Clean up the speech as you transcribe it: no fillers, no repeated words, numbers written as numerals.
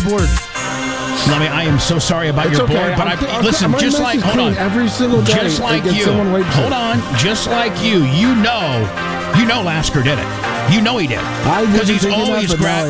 board. I am so sorry about your board, but listen, just like, hold on. Every single day, just like you, hold on, just like you know Lasker did it. You know he did. Because he's always